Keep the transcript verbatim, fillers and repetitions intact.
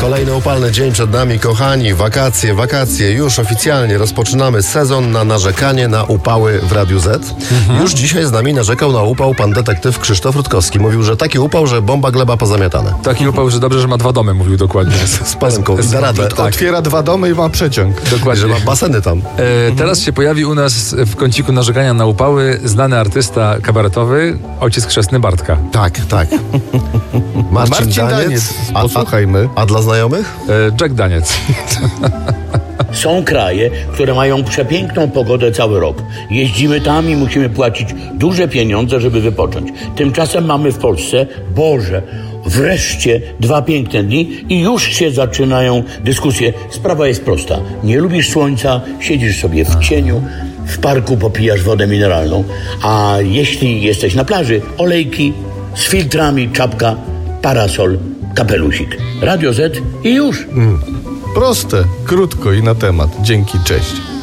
Kolejny upalny dzień przed nami, kochani. Wakacje, wakacje. Już oficjalnie rozpoczynamy sezon na narzekanie na upały w Radiu Z. Mhm. Już dzisiaj z nami narzekał na upał pan detektyw Krzysztof Rutkowski. Mówił, że taki upał, że bomba gleba pozamiatane. Taki upał, że dobrze, że ma dwa domy, mówił dokładnie. Z paską i da radę. Tak. Otwiera dwa domy i ma przeciąg. Dokładnie. Że ma baseny tam. E, teraz się pojawi u nas w kąciku narzekania na upały znany artysta kabaretowy, ojciec chrzestny Bartka. Tak, tak. Marcin, Marcin Daniec. Daniec. A, Posłuchajmy. a, a dla znajomych? E, Jack Daniec. Są kraje, które mają przepiękną pogodę cały rok. Jeździmy tam i musimy płacić duże pieniądze, żeby wypocząć. Tymczasem mamy w Polsce, Boże, wreszcie dwa piękne dni i już się zaczynają dyskusje. Sprawa jest prosta. Nie lubisz słońca, siedzisz sobie w cieniu, w parku popijasz wodę mineralną, a jeśli jesteś na plaży, olejki z filtrami, czapka, parasol, kapelusik. Radio Z i już. Proste, krótko i na temat. Dzięki, cześć.